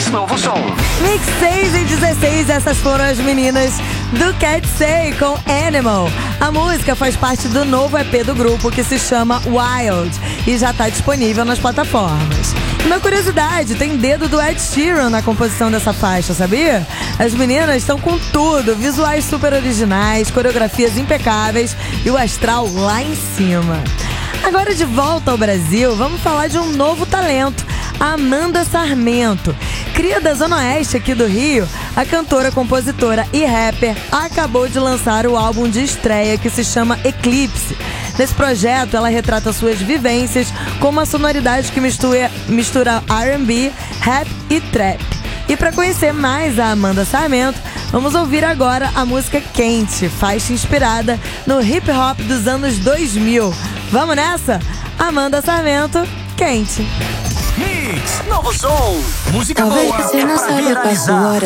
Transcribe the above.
Novo Som. Mix 6 e 16, essas foram as meninas do Cat Say com Animal. A música faz parte do novo EP do grupo que se chama Wild e já está disponível nas plataformas. Uma curiosidade, tem dedo do Ed Sheeran na composição dessa faixa, sabia? As meninas estão com tudo, visuais super originais, coreografias impecáveis e o astral lá em cima. Agora de volta ao Brasil, vamos falar de um novo talento, a Amanda Sarmento. Cria da Zona Oeste aqui do Rio, a cantora, compositora e rapper acabou de lançar o álbum de estreia que se chama Eclipse. Nesse projeto, ela retrata suas vivências com uma sonoridade que mistura R&B, rap e trap. E para conhecer mais a Amanda Sarmento, vamos ouvir agora a música Quente, faixa inspirada no hip hop dos anos 2000. Vamos nessa? Amanda Sarmento, Quente. Mix Novo Som. Música Talvez boa você é não pra saiba, passo viralizar. horas